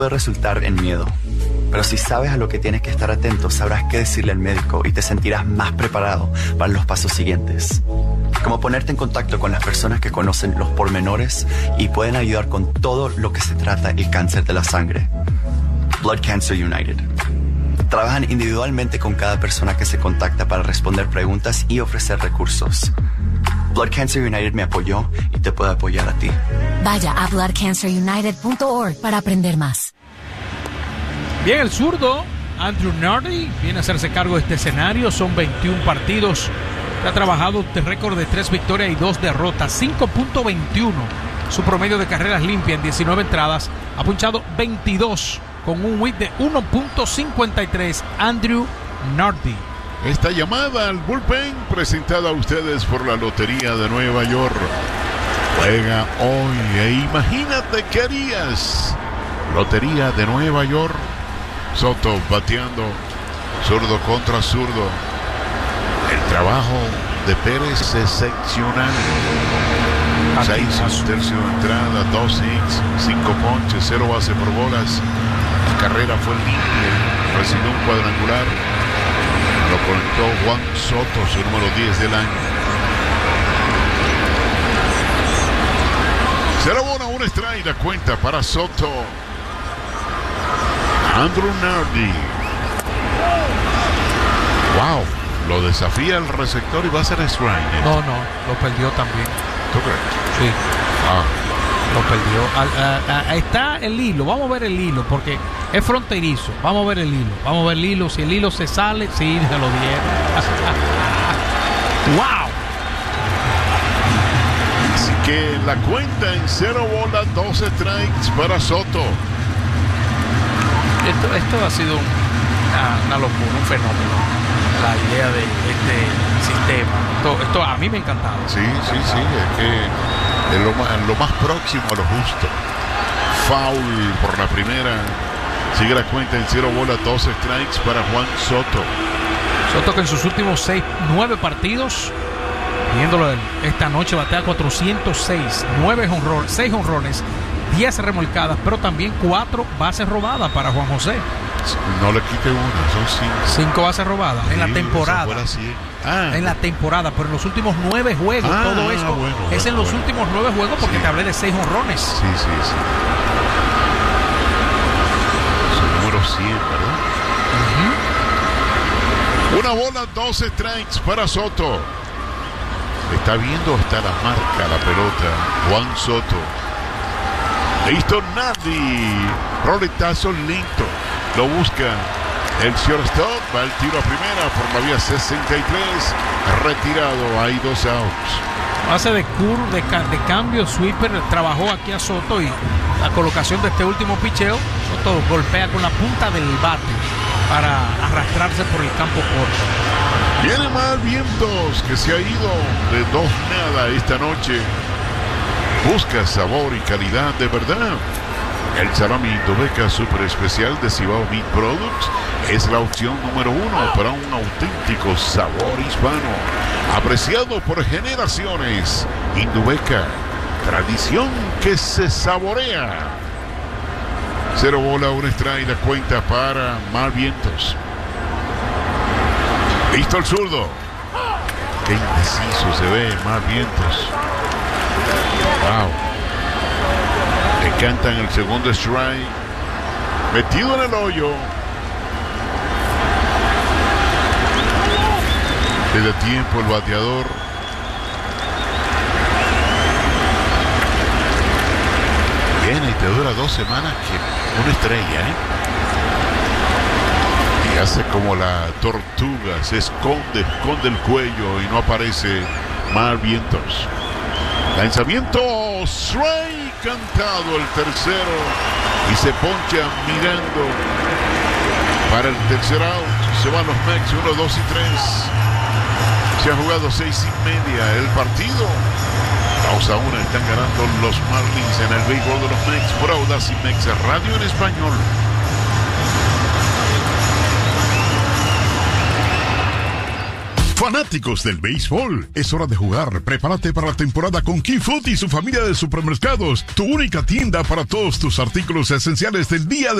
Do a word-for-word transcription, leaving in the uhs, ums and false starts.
puede resultar en miedo, pero si sabes a lo que tienes que estar atento, sabrás qué decirle al médico y te sentirás más preparado para los pasos siguientes. Como ponerte en contacto con las personas que conocen los pormenores y pueden ayudar con todo lo que se trata el cáncer de la sangre. Blood Cancer United. Trabajan individualmente con cada persona que se contacta para responder preguntas y ofrecer recursos. Blood Cancer United me apoyó y te puede apoyar a ti. Vaya a blood cancer united punto org para aprender más. Bien, el zurdo Andrew Nardi viene a hacerse cargo de este escenario. Son veintiún partidos. Ha trabajado de récord de tres victorias y dos derrotas. cinco punto veintiuno. Su promedio de carreras limpias en diecinueve entradas. Ha punchado veintidós con un whip de uno punto cincuenta y tres. Andrew Nardi. Esta llamada al bullpen presentada a ustedes por la Lotería de Nueva York. Juega hoy e imagínate qué harías. Lotería de Nueva York. Soto bateando. Zurdo contra zurdo. El trabajo de Pérez es excepcional. Seis un tercio de entrada, dos hits, cinco ponches, cero base por bolas. La carrera fue limpia. Recibió un cuadrangular. Lo conectó Juan Soto, su número diez del año. Cero uno, un strike, la cuenta para Soto. Andrew Nardi. Wow, lo desafía el receptor y va a ser strike. ¿eh? No, no, lo perdió también. ¿Tú crees? Sí. Ah. Lo perdió. Al, a, a, está el hilo. Vamos a ver el hilo porque es fronterizo. Vamos a ver el hilo. Vamos a ver el hilo. Si el hilo se sale, sí, se lo dieron. ¡Wow! Así que la cuenta en cero bolas, dos strikes para Soto. Esto, esto ha sido una, una locura, un fenómeno. La idea de este sistema. Esto, esto a mí me ha encantado. Sí, sí, sí. Es que es lo más, lo más próximo a lo justo. Foul por la primera. Sigue la cuenta en cero bolas, dos strikes para Juan Soto. Soto que en sus últimos seis, nueve partidos, viéndolo esta noche, batea cuatrocientos seis, nueve jonrones, seis jonrones, diez remolcadas, pero también cuatro bases robadas para Juan José. No le quite una, son cinco. Cinco bases robadas sí, en la temporada. Ah. En la temporada, pero en los últimos nueve juegos, ah, todo esto bueno, es bueno, en los bueno. últimos nueve juegos porque sí. te hablé de seis jonrones. Sí, sí, sí. Su número cien, ¿verdad? Uh-huh. Una bola, dos strikes para Soto. Está viendo hasta la marca la pelota Juan Soto. Listo Nardi. Roletazo lento. Lo busca el shortstop. Va el tiro a primera por la vía sesenta y tres. Retirado. Hay dos outs. Hace de curve, de, ca- de cambio, sweeper. Trabajó aquí a Soto y la colocación de este último picheo. Soto golpea con la punta del bate para arrastrarse por el campo corto. Viene Mal Vientos, que se ha ido de dos nada esta noche. Busca sabor y calidad de verdad. El salami Indubeca Super Especial de Cibao Meat Products es la opción número uno para un auténtico sabor hispano. Apreciado por generaciones. Indubeca, tradición que se saborea. Cero bola, un strike, la cuenta para Mal Vientos. Listo el zurdo. Qué indeciso se ve Mal Vientos. Wow. Le cantan el segundo strike. Metido en el hoyo. Le da tiempo el bateador. Viene y te dura dos semanas que una estrella, ¿eh? Y hace como la tortuga. Se esconde, esconde el cuello y no aparece Mal Vientos. Lanzamiento, strike cantado el tercero y se poncha mirando para el tercer out. Se van los Mex, uno, dos y tres. Se ha jugado seis y media el partido. Dos a uno están ganando los Marlins en el béisbol de los Mex por Audacy Mex Radio en español. Fanáticos del béisbol, es hora de jugar. Prepárate para la temporada con Key Food y su familia de supermercados. Tu única tienda para todos tus artículos esenciales del día de